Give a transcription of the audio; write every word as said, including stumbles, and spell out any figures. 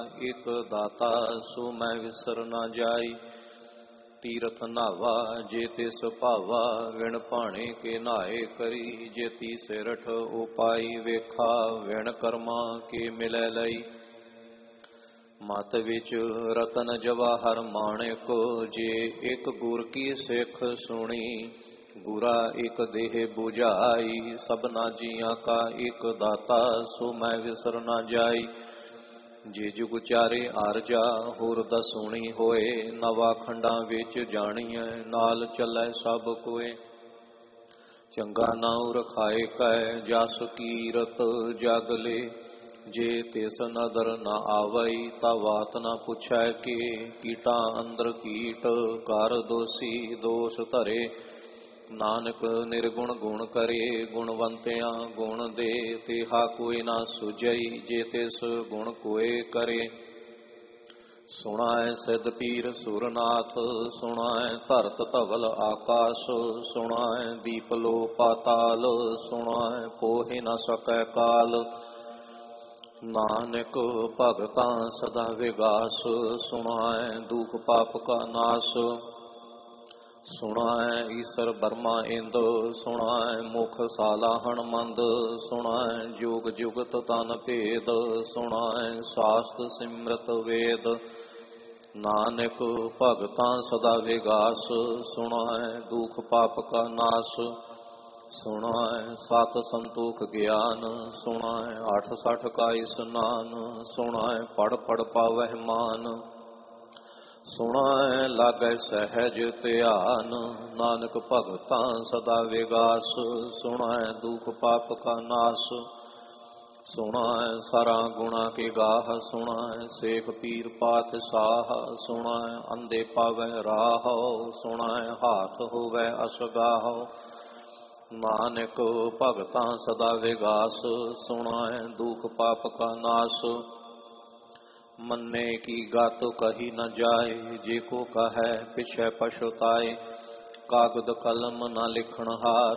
ਇਕ ਦਾਤਾ ਸੋ ਮੈਂ ਵਿਸਰ ਨਾ ਜਾਈ। ਤੀਰਥ ਨਾਵਾ ਜੇ ਤਿਸ ਭਾਵਾ ਵਿਣ ਭਾਣੇ ਕੇ ਨਾਏ ਕਰੀ। ਜੇ ਤੀ ਸਿਰਠ ਉਪਾਈ ਵੇਖਾ ਵਿਣ ਕਰਮਾ ਕੇ ਮਿਲੈ ਲਈ। ਮਤ ਵਿੱਚ ਰਤਨ ਜਵਾਹਰ ਮਾਣਿਕ ਜੇ ਇਕ ਗੁਰ ਕੀ ਸਿੱਖ ਸੁਣੀ। ਗੁਰਾ ਇਕ ਦੇਹ 부ਝਾਈ ਸਭਨਾ ਜੀਆਂ ਕਾ ਇਕ ਦਾਤਾ ਸੋ ਮੈਂ ਵਿਸਰ ਨਾ ਜਾਈ। ਜੇ ਜੁਗ ਚਾਰੇ ਆਰਜਾ ਹੋਰ ਦਸੂਣੀ ਹੋਏ। ਨਵਾ ਖੰਡਾਂ ਵਿੱਚ ਜਾਣੀਐ ਨਾਲ ਚੱਲੈ ਸਭ ਕੋਏ। ਚੰਗਾ ਨਾਉ ਰਖਾਏ ਕੈ ਜਸ ਕੀਰਤ ਜਗ ਲੇ। ਜੇ ਤਿਸ ਨਦਰ ਨਾ ਆਵਈ ਤਾ ਬਾਤ ਨਾ ਪੁੱਛੈ ਕੇ। ਕੀਟਾਂ ਅੰਦਰ ਕੀਟ ਕਰ ਦੋਸੀ ਦੋਸ ਧਰੇ। ਨਾਨਕ ਨਿਰਗੁਣ ਗੁਣ ਕਰੇ ਗੁਣਵੰਤਿਆਂ ਗੁਣ ਦੇ। ਤੇਹਾ ਕੋਈ ਨਾ ਸੁਝਈ ਜੇ ਤਿਸ ਗੁਣ ਕੋਏ ਕਰੇ। ਸੁਣਾਏ ਸਿੱਧ ਪੀਰ ਸੁਰਨਾਥ ਸੁਣਾਏ ਧਰਤ ਧਵਲ ਆਕਾਸ਼। ਸੁਣਾਏ ਦੀਪ ਲੋ ਪਾਤਾਲ ਸੁਣਾਏ ਪੋਹਿ ਨਾ ਸਕੈ ਕਾਲ। ਨਾਨਕ ਭਗਤਾਂ ਸਦਾ ਵਿਗਾਸ ਸੁਣਾਏ ਦੁਖ ਪਾਪ ਕਾ ਨਾਸ। ਸੁਣਾਏ ਈਸਰ ਬਰਮਾ ਇੰਦ ਸੁਣਾਏ ਮੁਖ ਸਾਲਾਹਣ ਮੰਦ। ਸੁਣਾਏ ਜੁਗ ਜੁਗਤ ਤਨ ਭੇਦ ਸੁਣਾਏ ਸਾਸਤ ਸਿਮਰਤ ਵੇਦ। ਨਾਨਕ ਭਗਤਾਂ ਸਦਾ ਵਿਗਾਸ ਸੁਣਾਏ ਦੁਖ ਪਾਪ ਕਾ ਨਾਸ। ਸੁਣਾਏ ਸਤ ਸੰਤੋਖ ਗਿਆਨ ਸੁਣਾਏ ਅੱਠ ਸਠ ਕਾ ਇਸਨਾਨ। ਸੁਣਾਏ ਪੜ ਪੜ ਪਾਵਹਿ ਮਾਨ ਸੁਣਾਏ ਲਾਗੈ ਸਹਿਜ ਧਿਆਨ। ਨਾਨਕ ਭਗਤਾਂ ਸਦਾ ਵਿਗਾਸ ਸੁਣਾਏ ਦੁਖ ਪਾਪ ਕਾ ਨਾਸ। ਸੁਣਾਏ ਸਾਰਾ ਗੁਣਾ ਕੇ ਗਾਹ ਸੁਣਾਏ ਸੇਖ ਪੀਰ ਪਾਤਸ਼ਾਹ। ਸੁਣਾਏ ਅੰਧੇ ਪਾਵੈ ਰਾਹ ਸੁਣਾਏ ਹਾਥ ਹੋਵੈ ਅਸਗਾਹ। ਨਾਨਕ ਭਗਤਾਂ ਸਦਾ ਵਿਗਾਸ ਸੁਣਾਏ ਦੁਖ ਪਾਪ ਕਾ ਨਾਸ। ਮੰਨੇ ਕੀ ਗਤ ਕਹੀ ਨ ਜਾਏ ਜੇ ਕੋ ਕਹੈ ਪਿਛੈ ਪਛੁਤਾਏ। ਕਾਗਦ ਕਲਮ ਨ ਲਿਖਣ ਹਾਰ